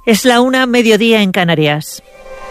Es la 1:00, mediodía en Canarias.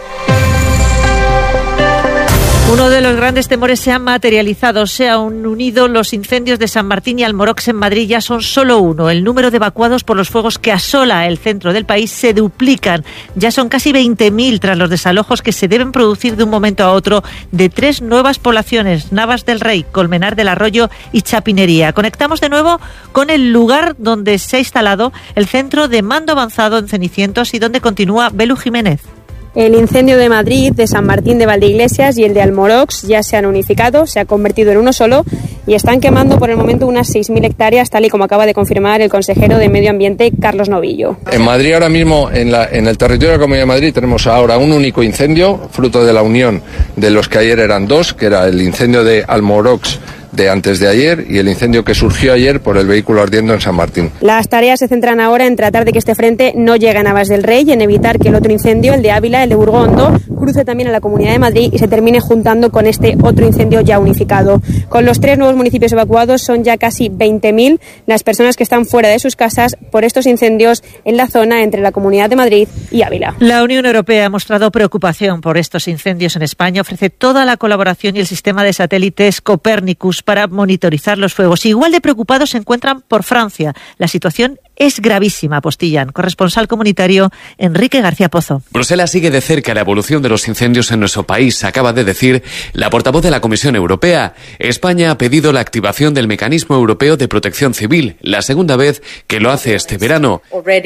Uno de los grandes temores se ha materializado, se han unido los incendios de San Martín y Almorox en Madrid, ya son solo uno. El número de evacuados por los fuegos que asola el centro del país se duplican. Ya son casi 20.000 tras los desalojos que se deben producir de un momento a otro de 3 nuevas poblaciones, Navas del Rey, Colmenar del Arroyo y Chapinería. Conectamos de nuevo con el lugar donde se ha instalado el centro de mando avanzado en Cenicientos y donde continúa Belu Jiménez. El incendio de Madrid, de San Martín de Valdeiglesias y el de Almorox ya se han unificado, se ha convertido en uno solo y están quemando por el momento unas 6.000 hectáreas, tal y como acaba de confirmar el consejero de Medio Ambiente, Carlos Novillo. En Madrid ahora mismo, en el territorio de la Comunidad de Madrid, tenemos ahora un único incendio, fruto de la unión de los que ayer eran 2, que era el incendio de Almorox de antes de ayer y el incendio que surgió ayer por el vehículo ardiendo en San Martín. Las tareas se centran ahora en tratar de que este frente no llegue a Navas del Rey y en evitar que el otro incendio, el de Ávila, el de Burgondo, cruce también a la Comunidad de Madrid y se termine juntando con este otro incendio ya unificado. Con los 3 nuevos municipios evacuados son ya casi 20.000 las personas que están fuera de sus casas por estos incendios en la zona entre la Comunidad de Madrid y Ávila. La Unión Europea ha mostrado preocupación por estos incendios en España. Ofrece toda la colaboración y el sistema de satélites Copérnicus para monitorizar los fuegos. Igual de preocupados se encuentran por Francia. La situación es gravísima, apostillan. Corresponsal comunitario Enrique García Pozo. Bruselas sigue de cerca la evolución de los incendios en nuestro país, acaba de decir la portavoz de la Comisión Europea. España ha pedido la activación del Mecanismo Europeo de Protección Civil, la segunda vez que lo hace este verano.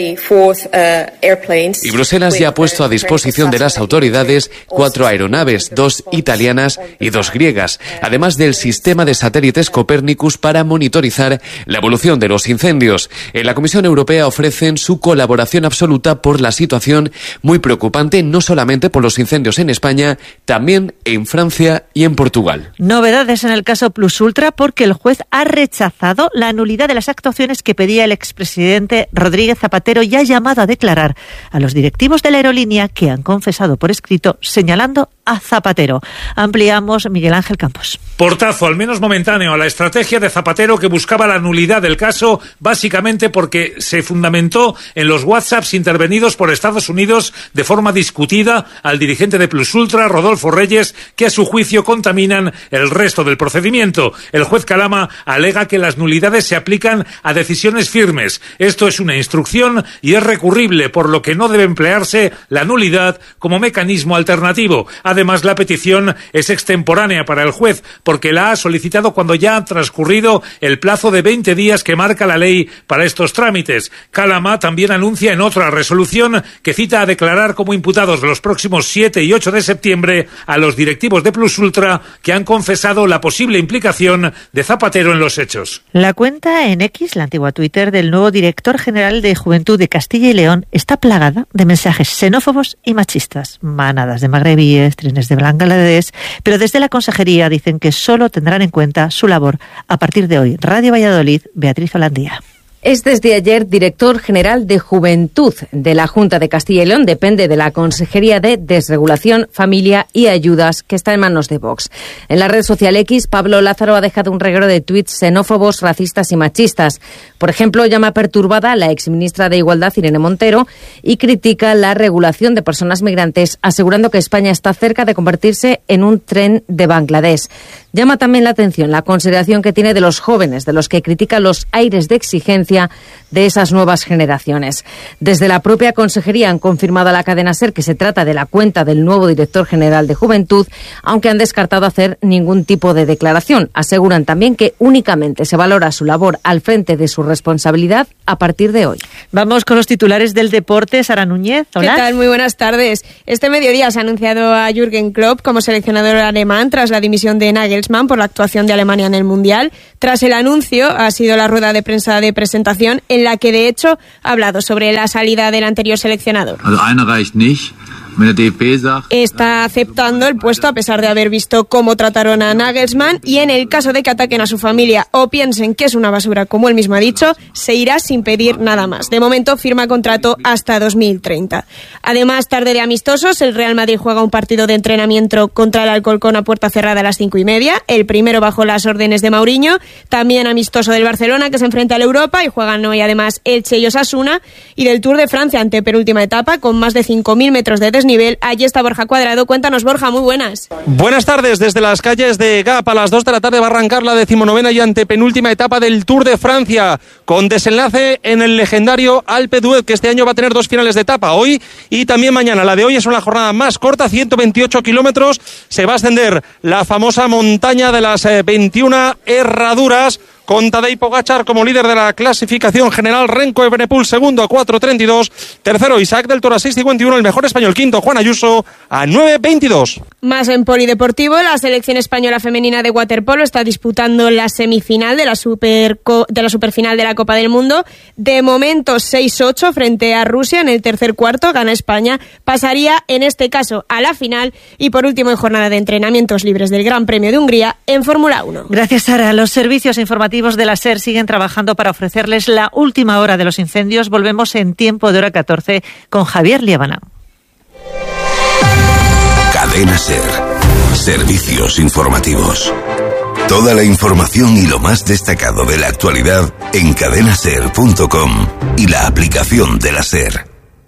Y Bruselas ya ha puesto a disposición de las autoridades 4 aeronaves, 2 italianas y 2 griegas, además del sistema de satélites Copérnicus para monitorizar la evolución de los incendios. En la Comisión Europea ofrecen su colaboración absoluta por la situación muy preocupante, no solamente por los incendios en España, también en Francia y en Portugal. Novedades en el caso Plus Ultra porque el juez ha rechazado la nulidad de las actuaciones que pedía el expresidente Rodríguez Zapatero y ha llamado a declarar a los directivos de la aerolínea que han confesado por escrito señalando a Zapatero. Ampliamos, Miguel Ángel Campos. Portazo, al menos momentáneo, a la estrategia de Zapatero que buscaba la nulidad del caso, básicamente porque se fundamentó en los WhatsApps intervenidos por Estados Unidos de forma discutida al dirigente de Plus Ultra, Rodolfo Reyes, que a su juicio contaminan el resto del procedimiento. El juez Calama alega que las nulidades se aplican a decisiones firmes. Esto es una instrucción y es recurrible, por lo que no debe emplearse la nulidad como mecanismo alternativo. Además, la petición es extemporánea para el juez, porque la ha solicitado cuando ya ha transcurrido el plazo de 20 días que marca la ley para estos trámites. Calama también anuncia en otra resolución que cita a declarar como imputados los próximos 7 y 8 de septiembre a los directivos de Plus Ultra que han confesado la posible implicación de Zapatero en los hechos. La cuenta en X, la antigua Twitter, del nuevo director general de Juventud de Castilla y León está plagada de mensajes xenófobos y machistas. Manadas de magrebíes, trenes de Bangladesh, pero desde la consejería dicen que solo tendrán en cuenta su labor a partir de hoy. Radio Valladolid, Beatriz Holandía. Es desde ayer director general de Juventud de la Junta de Castilla y León. Depende de la Consejería de Desregulación, Familia y Ayudas, que está en manos de Vox. En la red social X, Pablo Lázaro ha dejado un reguero de tuits xenófobos, racistas y machistas. Por ejemplo, llama perturbada a la exministra de Igualdad, Irene Montero, y critica la regulación de personas migrantes, asegurando que España está cerca de convertirse en un tren de Bangladesh. Llama también la atención la consideración que tiene de los jóvenes, de los que critica los aires de exigencia de esas nuevas generaciones. Desde la propia consejería han confirmado a la cadena SER que se trata de la cuenta del nuevo director general de Juventud, aunque han descartado hacer ningún tipo de declaración. Aseguran también que únicamente se valora su labor al frente de su responsabilidad a partir de hoy. Vamos con los titulares del deporte. Sara Núñez, hola. ¿Qué tal? Muy buenas tardes. Este mediodía se ha anunciado a Jürgen Klopp como seleccionador alemán tras la dimisión de Nagelsmann por la actuación de Alemania en el Mundial. Tras el anuncio ha sido la rueda de prensa de presentación en la que de hecho ha hablado sobre la salida del anterior seleccionador. está aceptando el puesto a pesar de haber visto cómo trataron a Nagelsmann, y en el caso de que ataquen a su familia o piensen que es una basura, como él mismo ha dicho, se irá sin pedir nada más. De momento firma contrato hasta 2030. Además, tarde de amistosos, el Real Madrid juega un partido de entrenamiento contra el Alcorcón a puerta cerrada a las 5:30, el primero bajo las órdenes de Mourinho. También amistoso del Barcelona, que se enfrenta al Europa, y juegan hoy además Elche y Osasuna, y del Tour de Francia, antepenúltima etapa, con más de 5.000 metros de desnivel. Allí está Borja Cuadrado. Cuéntanos, Borja, muy buenas. Buenas tardes. Desde las calles de Gap a las 2 de la tarde va a arrancar la 19ª y antepenúltima etapa del Tour de Francia, con desenlace en el legendario Alpe d'Huez, que este año va a tener 2 finales de etapa, hoy y también mañana. La de hoy es una jornada más corta, 128 kilómetros. Se va a ascender la famosa montaña de las 21 herraduras, con Tadej Pogačar como líder de la clasificación general, Remco Evenepoel segundo a 4.32, tercero Isaac del Toro a 6.51, el mejor español quinto Juan Ayuso a 9.22. Más en polideportivo, la selección española femenina de waterpolo está disputando la semifinal de la superfinal de la Copa del Mundo. De momento 6-8 frente a Rusia en el tercer cuarto, gana España, pasaría en este caso a la final, y por último en jornada de entrenamientos libres del Gran Premio de Hungría en Fórmula 1. Gracias, Sara. Los servicios informativos de la SER siguen trabajando para ofrecerles la última hora de los incendios. Volvemos en tiempo de hora 14 con Javier Liabana. Cadena SER. Servicios informativos. Toda la información y lo más destacado de la actualidad en cadenaser.com y la aplicación de la SER.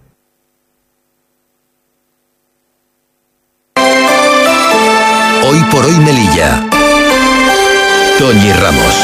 Hoy por hoy Melilla. Toñi Ramos.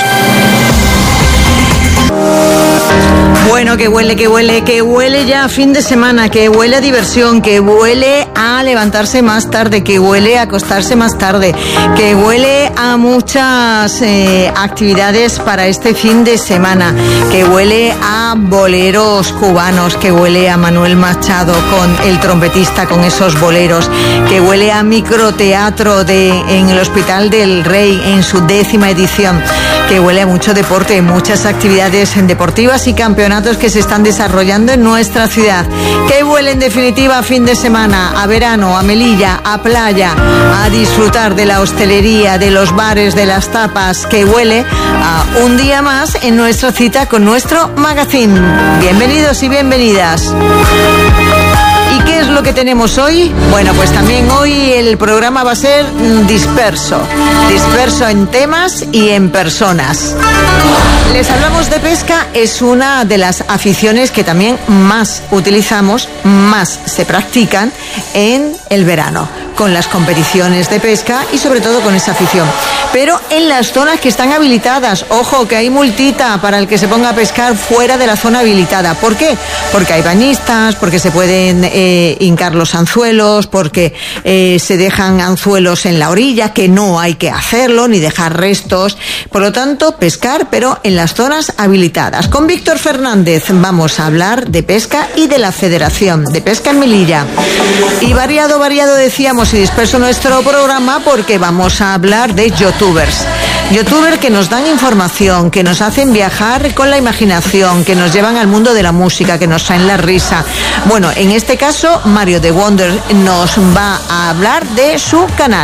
Bueno, que huele ya a fin de semana, que huele a diversión, que huele a levantarse más tarde, que huele a acostarse más tarde, que huele a muchas actividades para este fin de semana, que huele a boleros cubanos, que huele a Manuel Machado con el trompetista con esos boleros, que huele a microteatro en el Hospital del Rey en su 10ª edición, que huele a mucho deporte, muchas actividades deportivas y campeonatos que se están desarrollando en nuestra ciudad. Que huele en definitiva a fin de semana, a verano, a Melilla, a playa, a disfrutar de la hostelería, de los bares, de las tapas. Que huele a un día más en nuestra cita con nuestro magazine. Bienvenidos y bienvenidas. ¿Y qué es lo que tenemos hoy? Bueno, pues también hoy el programa va a ser disperso en temas y en personas. Les hablamos de pesca, es una de las aficiones que también más utilizamos, más se practican en el verano, con las competiciones de pesca y sobre todo con esa afición. Pero en las zonas que están habilitadas, ojo, que hay multita para el que se ponga a pescar fuera de la zona habilitada. ¿Por qué? Porque hay bañistas, porque se pueden hincar los anzuelos, porque se dejan anzuelos en la orilla, que no hay que hacerlo, ni dejar restos. Por lo tanto, pescar, pero en las zonas habilitadas. Con Víctor Fernández vamos a hablar de pesca y de la Federación de Pesca en Melilla. Y variado decíamos, y disperso nuestro programa, porque vamos a hablar de youtubers que nos dan información, que nos hacen viajar con la imaginación, que nos llevan al mundo de la música, que nos traen la risa. Bueno, en este caso Mario The Wonder nos va a hablar de su canal.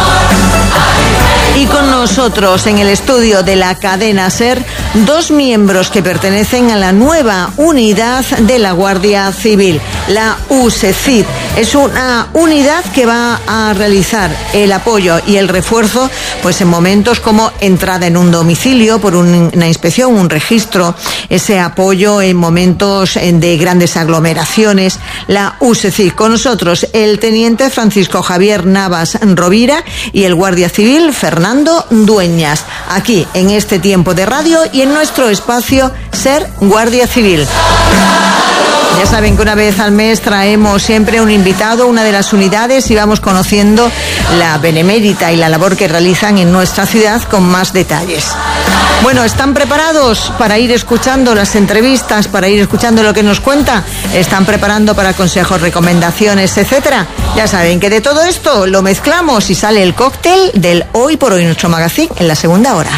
Y con nosotros en el estudio de la cadena SER, 2 miembros que pertenecen a la nueva unidad de la Guardia Civil, la USECID. Es una unidad que va a realizar el apoyo y el refuerzo pues en momentos como entrada en un domicilio por una inspección, un registro, ese apoyo en momentos de grandes aglomeraciones. La USECID. Con nosotros el teniente Francisco Javier Navas Rovira y el Guardia Civil Fernando Dueñas, aquí en este tiempo de radio y en nuestro espacio SER Guardia Civil. Ya saben que una vez al mes traemos siempre un invitado, una de las unidades, y vamos conociendo la benemérita y la labor que realizan en nuestra ciudad con más detalles. Bueno, ¿están preparados para ir escuchando las entrevistas, para ir escuchando lo que nos cuenta? ¿Están preparando para consejos, recomendaciones, etcétera? Ya saben que de todo esto lo mezclamos y sale el cóctel del Hoy por Hoy, nuestro magazine, en la segunda hora.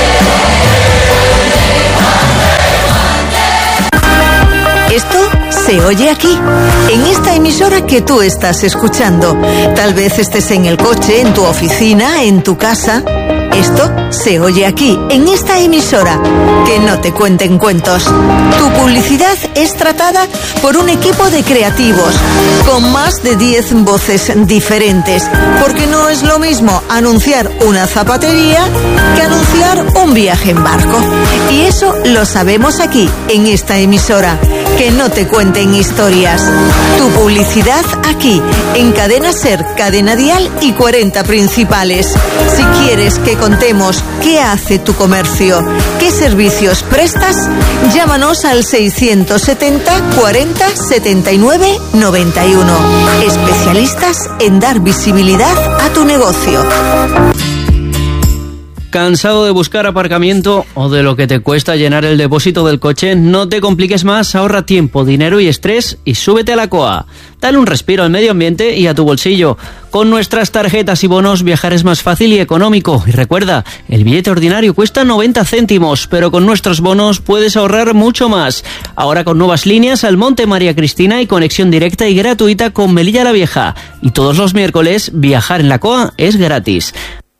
Esto se se oye aquí, en esta emisora que tú estás escuchando. Tal vez estés en el coche, en tu oficina, en tu casa. Esto se oye aquí, en esta emisora. Que no te cuenten cuentos. Tu publicidad es tratada por un equipo de creativos con más de 10 voces diferentes, porque no es lo mismo anunciar una zapatería que anunciar un viaje en barco. Y eso lo sabemos aquí, en esta emisora. Que no te cuenten historias. Tu publicidad aquí, en Cadena SER, Cadena Dial y 40 Principales. Si quieres que contemos qué hace tu comercio, qué servicios prestas, llámanos al 670 40 79 91. Especialistas en dar visibilidad a tu negocio. ¿Cansado de buscar aparcamiento o de lo que te cuesta llenar el depósito del coche? No te compliques más, ahorra tiempo, dinero y estrés y súbete a la COA. Dale un respiro al medio ambiente y a tu bolsillo. Con nuestras tarjetas y bonos viajar es más fácil y económico. Y recuerda, el billete ordinario cuesta 90 céntimos, pero con nuestros bonos puedes ahorrar mucho más. Ahora con nuevas líneas al Monte María Cristina y conexión directa y gratuita con Melilla la Vieja. Y todos los miércoles, viajar en la COA es gratis.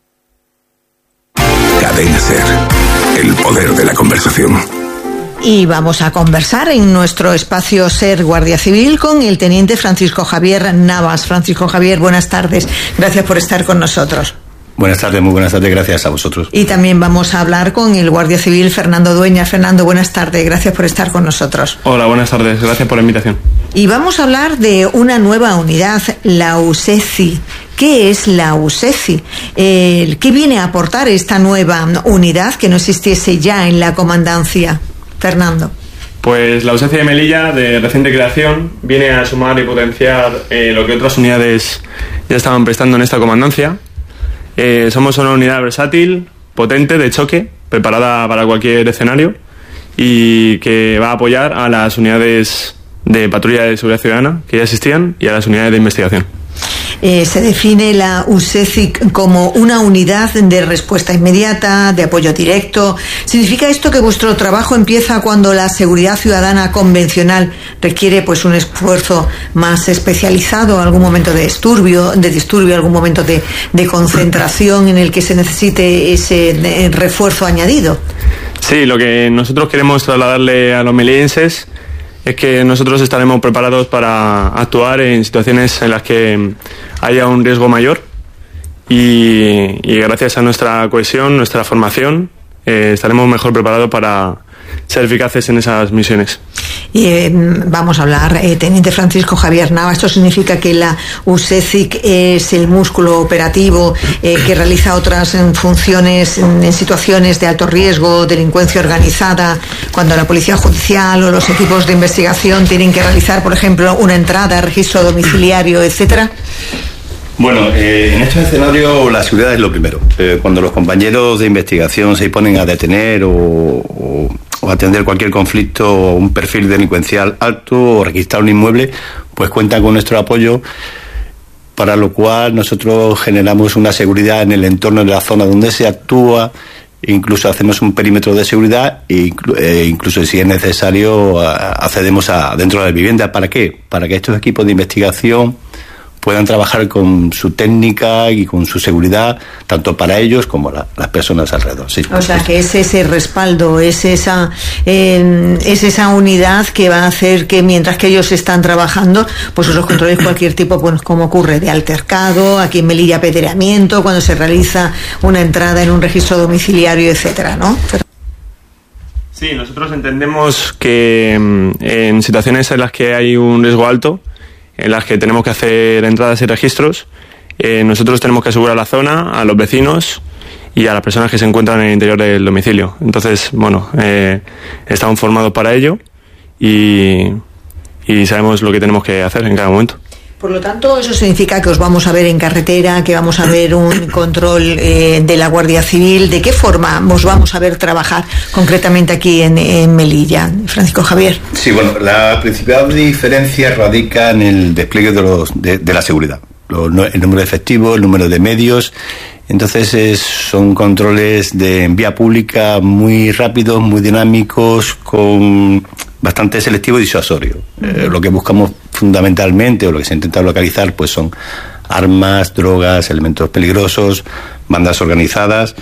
Cadena SER, el poder de la conversación. Y vamos a conversar en nuestro espacio SER Guardia Civil con el teniente Francisco Javier Navas. Francisco Javier, buenas tardes. Gracias por estar con nosotros. Buenas tardes, muy buenas tardes, gracias a vosotros. Y también vamos a hablar con el Guardia Civil Fernando Dueña. Fernando, buenas tardes, gracias por estar con nosotros. Hola, buenas tardes, gracias por la invitación. Y vamos a hablar de una nueva unidad, la USECI. ¿Qué es la USECI? ¿Qué viene a aportar esta nueva unidad que no existiese ya en la comandancia? Fernando. Pues la USECI de Melilla, de reciente creación, viene a sumar y potenciar lo que otras unidades ya estaban prestando en esta comandancia. Somos una unidad versátil, potente, de choque, preparada para cualquier escenario y que va a apoyar a las unidades de patrulla de seguridad ciudadana que ya existían y a las unidades de investigación. Se define la USECI como una unidad de respuesta inmediata, de apoyo directo. ¿Significa esto que vuestro trabajo empieza cuando la seguridad ciudadana convencional requiere pues un esfuerzo más especializado, algún momento de disturbio, algún momento de concentración en el que se necesite ese refuerzo añadido? Sí, lo que nosotros queremos trasladarle a los melillenses es que nosotros estaremos preparados para actuar en situaciones en las que haya un riesgo mayor y gracias a nuestra cohesión, nuestra formación, estaremos mejor preparados para ser eficaces en esas misiones. Y vamos a hablar, teniente Francisco Javier Navas, esto significa que la USECIC es el músculo operativo que realiza otras funciones en situaciones de alto riesgo, delincuencia organizada, cuando la policía judicial o los equipos de investigación tienen que realizar, por ejemplo, una entrada, registro domiciliario, etcétera. Bueno, en estos escenarios la seguridad es lo primero. Cuando los compañeros de investigación se ponen a detener o atender cualquier conflicto o un perfil delincuencial alto o registrar un inmueble, pues cuentan con nuestro apoyo, para lo cual nosotros generamos una seguridad en el entorno de la zona donde se actúa, incluso hacemos un perímetro de seguridad e incluso si es necesario accedemos a dentro de la vivienda. ¿Para qué? Para que estos equipos de investigación puedan trabajar con su técnica y con su seguridad, tanto para ellos como las personas alrededor. Sí, o sea, que es ese respaldo, es esa unidad que va a hacer que mientras que ellos están trabajando, pues os controléis cualquier tipo, pues como ocurre, de altercado, aquí en Melilla apedreamiento, cuando se realiza una entrada en un registro domiciliario, etcétera, ¿no? Sí, nosotros entendemos que en situaciones en las que hay un riesgo alto, en las que tenemos que hacer entradas y registros, nosotros tenemos que asegurar la zona, a los vecinos y a las personas que se encuentran en el interior del domicilio. Entonces, bueno, estamos formados para ello y sabemos lo que tenemos que hacer en cada momento. Por lo tanto, eso significa que os vamos a ver en carretera, que vamos a ver un control de la Guardia Civil. ¿De qué forma os vamos a ver trabajar concretamente aquí en Melilla? Francisco Javier. Sí, bueno, la principal diferencia radica en el despliegue de la seguridad. El número de efectivos, el número de medios. Entonces son controles en vía pública muy rápidos, muy dinámicos, con bastante selectivo y disuasorio. Lo que buscamos fundamentalmente, o lo que se intenta localizar, pues son armas, drogas, elementos peligrosos, bandas organizadas.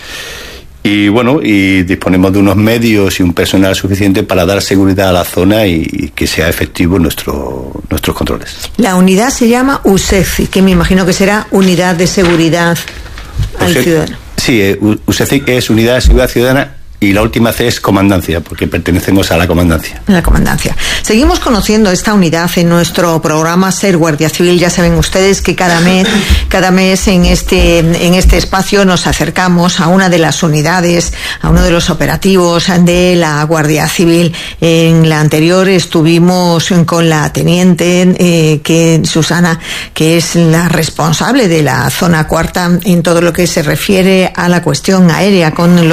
Y bueno, y disponemos de unos medios y un personal suficiente para dar seguridad a la zona y que sea efectivo nuestros controles. La unidad se llama USECI, que me imagino que será Unidad de Seguridad al Ciudadano. Sí, USECI es Unidad de Seguridad Ciudadana. Y la última C es comandancia, porque pertenecemos a la comandancia. La comandancia. Seguimos conociendo esta unidad en nuestro programa Ser Guardia Civil. Ya saben ustedes que cada mes en este espacio nos acercamos a una de las unidades, a uno de los operativos de la Guardia Civil. En la anterior estuvimos con la teniente Susana, que es la responsable de la zona cuarta en todo lo que se refiere a la cuestión aérea con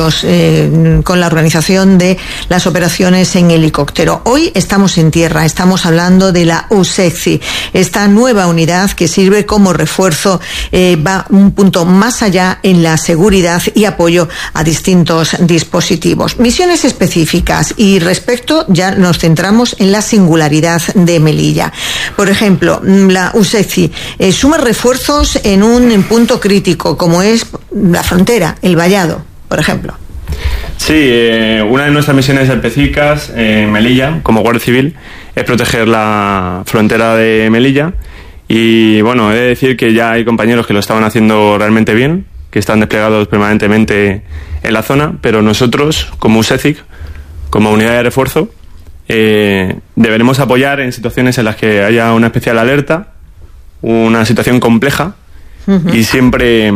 la organización de las operaciones en helicóptero. Hoy estamos en tierra, estamos hablando de la USECI, esta nueva unidad que sirve como refuerzo, va un punto más allá en la seguridad y apoyo a distintos dispositivos. Misiones específicas, y respecto ya nos centramos en la singularidad de Melilla. Por ejemplo, la USECI suma refuerzos en un punto crítico como es la frontera, el vallado, por ejemplo. Sí, una de nuestras misiones específicas en Melilla, como Guardia Civil, es proteger la frontera de Melilla. Y bueno, he de decir que ya hay compañeros que lo estaban haciendo realmente bien, que están desplegados permanentemente en la zona, pero nosotros, como USECIC, como unidad de refuerzo, deberemos apoyar en situaciones en las que haya una especial alerta, una situación compleja, y siempre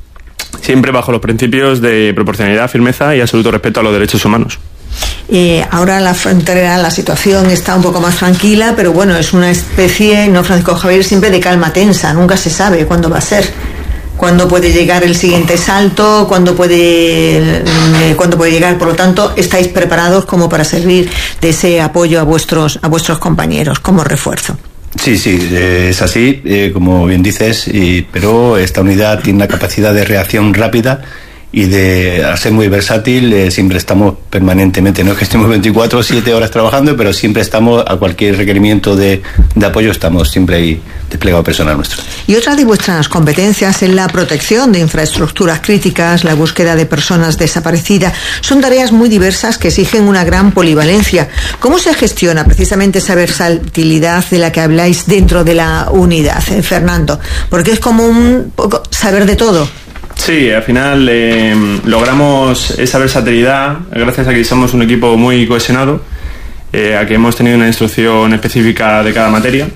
bajo los principios de proporcionalidad, firmeza y absoluto respeto a los derechos humanos. Ahora la frontera, la situación está un poco más tranquila, pero bueno, es una especie, ¿no, Francisco Javier?, siempre de calma tensa. Nunca se sabe cuándo va a ser, cuándo puede llegar el siguiente salto, cuándo puede llegar. Por lo tanto, estáis preparados como para servir de ese apoyo a vuestros compañeros como refuerzo. Sí, es así, como bien dices, pero esta unidad tiene una capacidad de reacción rápida y al ser muy versátil, siempre estamos permanentemente, no es que estemos 24 o 7 horas trabajando, pero siempre estamos, a cualquier requerimiento de apoyo, estamos siempre ahí desplegado personal nuestro. Y otra de vuestras competencias es la protección de infraestructuras críticas, la búsqueda de personas desaparecidas. Son tareas muy diversas que exigen una gran polivalencia. ¿Cómo se gestiona precisamente esa versatilidad de la que habláis dentro de la unidad, Fernando? Porque es como un poco saber de todo. Sí, al final logramos esa versatilidad gracias a que somos un equipo muy cohesionado, a que hemos tenido una instrucción específica de cada materia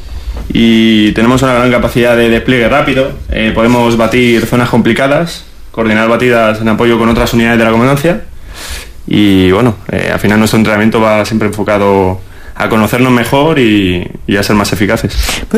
y tenemos una gran capacidad de despliegue rápido. Podemos batir zonas complicadas, coordinar batidas en apoyo con otras unidades de la comandancia y bueno, al final nuestro entrenamiento va siempre enfocado a conocernos mejor y a ser más eficaces.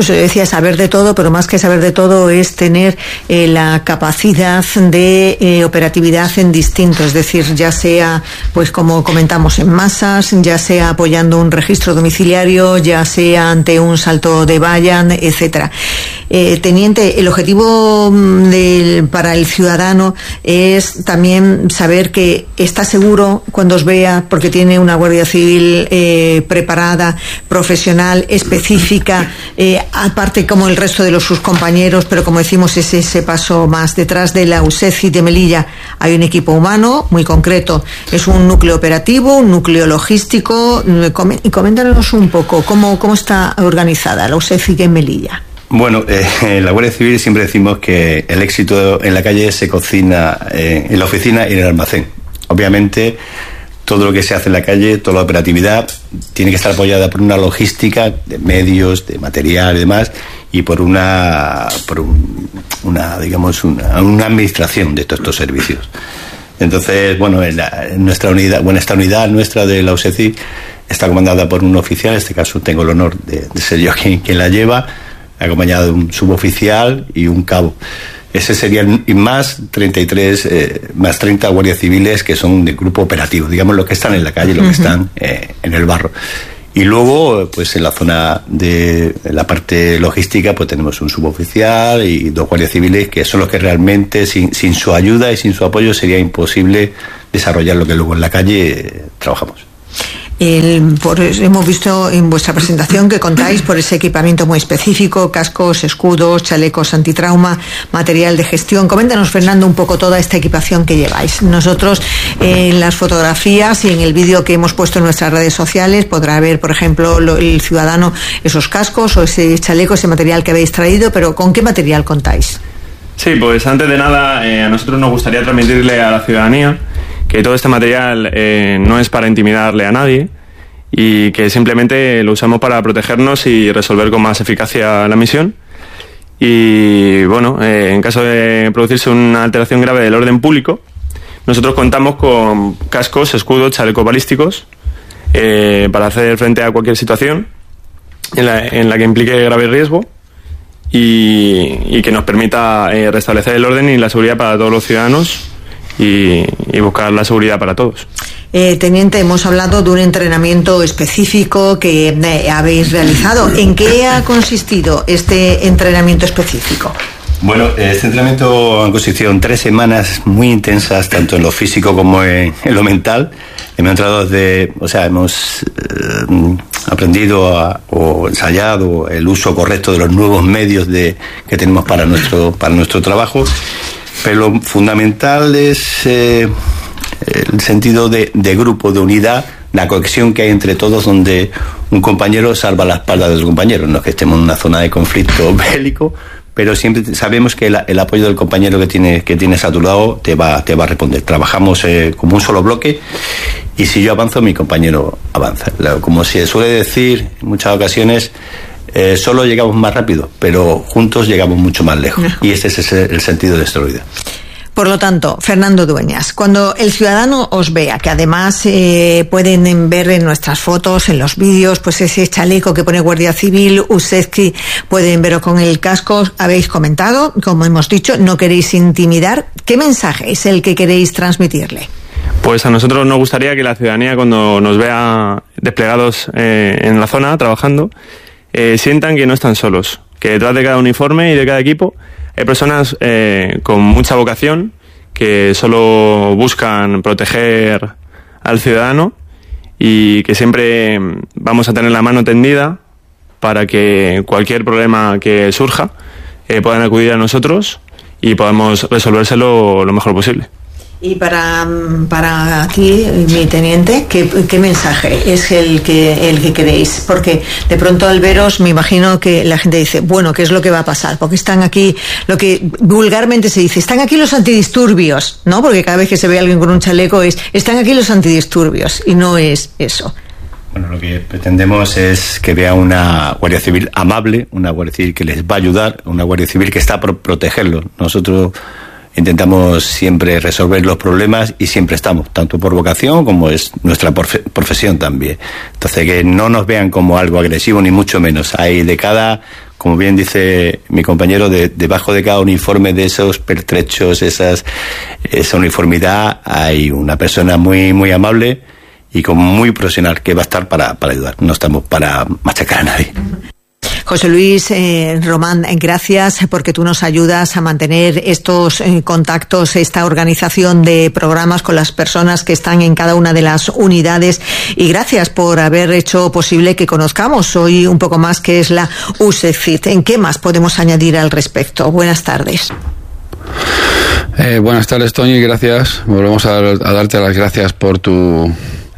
Bueno, en la Guardia Civil siempre decimos que el éxito en la calle se cocina en la oficina y en el almacén. Obviamente, todo lo que se hace en la calle, toda la operatividad, tiene que estar apoyada por una logística de medios, de material y demás, y por una administración de todos estos servicios. Entonces, bueno, esta unidad nuestra de la USECI está comandada por un oficial, en este caso tengo el honor de ser yo quien la lleva, acompañado de un suboficial y un cabo. Ese serían, y más 30 guardias civiles que son de grupo operativo, digamos, los que están en la calle, los que están en el barro. Y luego, pues en la zona de la parte logística, pues tenemos un suboficial y 2 guardias civiles que son los que realmente, sin su ayuda y sin su apoyo, sería imposible desarrollar lo que luego en la calle trabajamos. Hemos visto en vuestra presentación que contáis por ese equipamiento muy específico, cascos, escudos, chalecos antitrauma, material de gestión. Coméntanos, Fernando, un poco toda esta equipación que lleváis. Nosotros en las fotografías y en el vídeo que hemos puesto en nuestras redes sociales podrá ver, por ejemplo, el ciudadano esos cascos o ese chaleco, ese material que habéis traído, pero ¿con qué material contáis? Sí, pues antes de nada, a nosotros nos gustaría transmitirle a la ciudadanía que todo este material no es para intimidarle a nadie y que simplemente lo usamos para protegernos y resolver con más eficacia la misión. Y bueno, en caso de producirse una alteración grave del orden público, nosotros contamos con cascos, escudos, chalecos balísticos para hacer frente a cualquier situación en la que implique grave riesgo y que nos permita restablecer el orden y la seguridad para todos los ciudadanos y buscar la seguridad para todos. Teniente, hemos hablado de un entrenamiento específico que habéis realizado. ¿En qué ha consistido este entrenamiento específico? Bueno, este entrenamiento ha consistido en 3 semanas muy intensas, tanto en lo físico como en lo mental. Hemos aprendido o ensayado el uso correcto de los nuevos medios que tenemos para nuestro trabajo. Pero lo fundamental es el sentido de grupo, de unidad, la cohesión que hay entre todos, donde un compañero salva la espalda de otro compañero. No es que estemos en una zona de conflicto bélico, pero siempre sabemos que el apoyo del compañero que tienes a tu lado te va a responder. Trabajamos como un solo bloque y si yo avanzo, mi compañero avanza. Como se suele decir en muchas ocasiones, solo llegamos más rápido, pero juntos llegamos mucho más lejos. Y ese es el sentido de esta unidad. Por lo tanto, Fernando Dueñas, cuando el ciudadano os vea, que además pueden ver en nuestras fotos, en los vídeos, pues ese chaleco que pone Guardia Civil, USECI, pueden verlo con el casco, habéis comentado, como hemos dicho, no queréis intimidar. ¿Qué mensaje es el que queréis transmitirle? Pues a nosotros nos gustaría que la ciudadanía, cuando nos vea desplegados en la zona, trabajando, sientan que no están solos, que detrás de cada uniforme y de cada equipo hay personas con mucha vocación que solo buscan proteger al ciudadano y que siempre vamos a tener la mano tendida para que cualquier problema que surja puedan acudir a nosotros y podamos resolvérselo lo mejor posible. Y para ti, mi teniente, ¿qué mensaje es el que queréis? Porque de pronto al veros me imagino que la gente dice, bueno, ¿qué es lo que va a pasar? Porque están aquí, lo que vulgarmente se dice, están aquí los antidisturbios, ¿no? Porque cada vez que se ve a alguien con un chaleco están aquí los antidisturbios, y no es eso. Bueno, lo que pretendemos es que vea una Guardia Civil amable, una Guardia Civil que les va a ayudar, una Guardia Civil que está por protegerlos. Nosotros intentamos siempre resolver los problemas y siempre estamos, tanto por vocación como es nuestra profesión también. Entonces, que no nos vean como algo agresivo, ni mucho menos. Hay como bien dice mi compañero, debajo de cada uniforme de esos pertrechos, esa uniformidad, hay una persona muy, muy amable y como muy profesional que va a estar para ayudar. No estamos para machacar a nadie. José Luis Román, gracias porque tú nos ayudas a mantener estos contactos, esta organización de programas con las personas que están en cada una de las unidades, y gracias por haber hecho posible que conozcamos hoy un poco más qué es la USECIT. ¿En qué más podemos añadir al respecto? Buenas tardes. Buenas tardes, Toñi, y gracias. Volvemos a darte las gracias por tu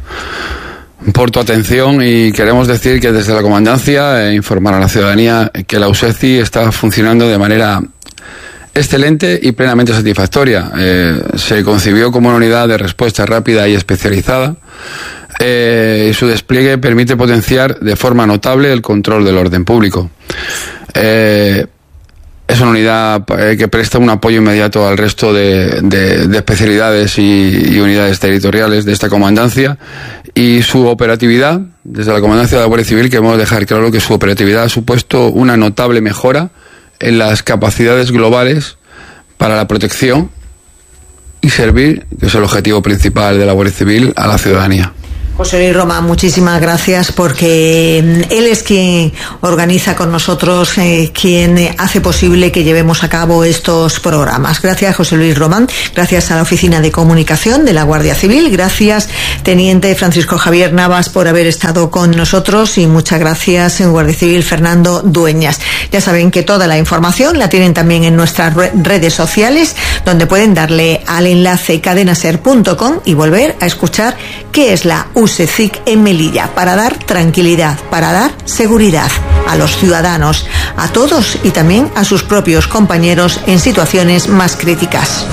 atención, y queremos decir que desde la comandancia informar a la ciudadanía que la USECI está funcionando de manera excelente y plenamente satisfactoria. Se concibió como una unidad de respuesta rápida y especializada, y su despliegue permite potenciar de forma notable el control del orden público. Es una unidad que presta un apoyo inmediato al resto de especialidades y unidades territoriales de esta comandancia, y su operatividad, desde la comandancia de la Guardia Civil, queremos dejar claro que su operatividad ha supuesto una notable mejora en las capacidades globales para la protección y servir, que es el objetivo principal de la Guardia Civil, a la ciudadanía. José Luis Román, muchísimas gracias, porque él es quien organiza con nosotros, quien hace posible que llevemos a cabo estos programas. Gracias, José Luis Román. Gracias a la Oficina de Comunicación de la Guardia Civil. Gracias, Teniente Francisco Javier Navas, por haber estado con nosotros, y muchas gracias, Guardia Civil Fernando Dueñas. Ya saben que toda la información la tienen también en nuestras redes sociales, donde pueden darle al enlace cadenaser.com y volver a escuchar qué es la USECIC en Melilla, para dar tranquilidad, para dar seguridad a los ciudadanos, a todos y también a sus propios compañeros en situaciones más críticas.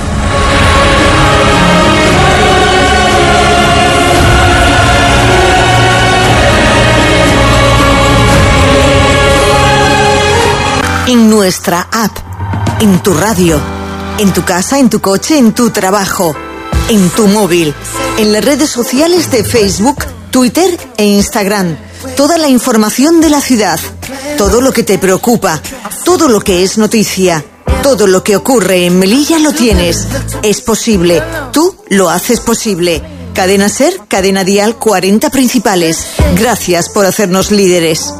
En nuestra app, en tu radio, en tu casa, en tu coche, en tu trabajo, en tu móvil, en las redes sociales de Facebook, Twitter e Instagram. Toda la información de la ciudad, todo lo que te preocupa, todo lo que es noticia, todo lo que ocurre en Melilla lo tienes. Es posible, tú lo haces posible. Cadena Ser, cadena dial 40 principales. Gracias por hacernos líderes.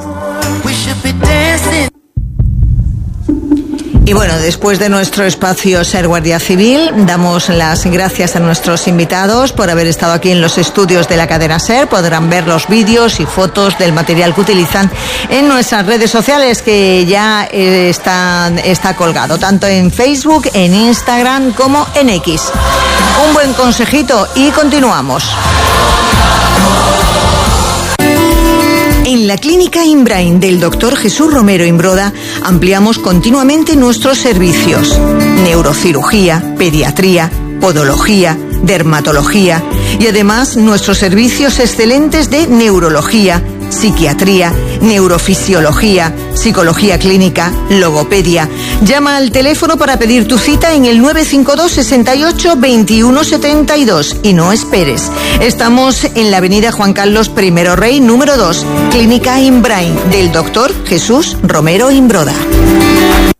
Y bueno, después de nuestro espacio Ser Guardia Civil, damos las gracias a nuestros invitados por haber estado aquí en los estudios de la cadena Ser. Podrán ver los vídeos y fotos del material que utilizan en nuestras redes sociales, que ya está colgado, tanto en Facebook, en Instagram como en X. Un buen consejito y continuamos. En la Clínica Imbrain del Dr. Jesús Romero Imbroda ampliamos continuamente nuestros servicios: neurocirugía, pediatría, podología, dermatología y además nuestros servicios excelentes de neurología, psiquiatría, neurofisiología, psicología clínica, logopedia. Llama al teléfono para pedir tu cita en el 952 68 21 72 y no esperes. Estamos en la avenida Juan Carlos I Rey, número 2, Clínica Imbrain del Dr. Jesús Romero Imbroda.